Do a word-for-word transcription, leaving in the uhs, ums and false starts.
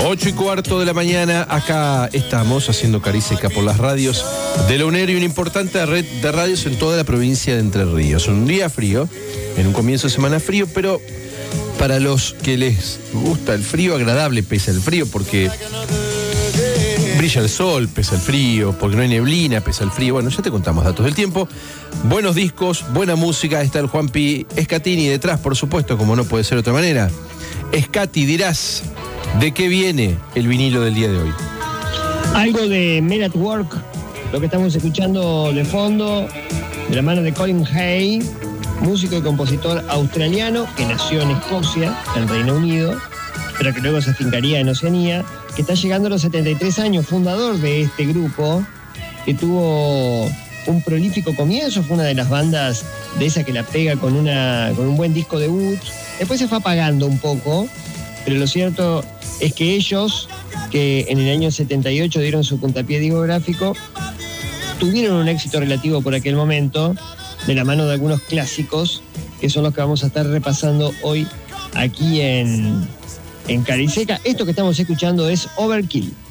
Ocho y cuarto de la mañana, acá estamos haciendo Cariseca por las radios de la UNER y una importante red de radios en toda la provincia de Entre Ríos. Un día frío, en un comienzo de semana frío, pero para los que les gusta el frío, agradable pese el frío, porque brilla el sol, pesa el frío, porque no hay neblina, pesa el frío. Bueno, ya te contamos datos del tiempo. Buenos discos, buena música, está el Juanpi Escatini detrás, por supuesto, como no puede ser de otra manera. Escati, dirás, ¿de qué viene el vinilo del día de hoy? Algo de Men at Work, lo que estamos escuchando de fondo, de la mano de Colin Hay, músico y compositor australiano que nació en Escocia, en Reino Unido, pero que luego se afincaría en Oceanía, que está llegando a los setenta y tres años, fundador de este grupo, que tuvo un prolífico comienzo, fue una de las bandas de esa que la pega con, una, con un buen disco debut, después se fue apagando un poco, pero lo cierto es que ellos, que en el año setenta y ocho dieron su puntapié discográfico, tuvieron un éxito relativo por aquel momento, de la mano de algunos clásicos, que son los que vamos a estar repasando hoy aquí en, en Cariseca. Esto que estamos escuchando es Overkill.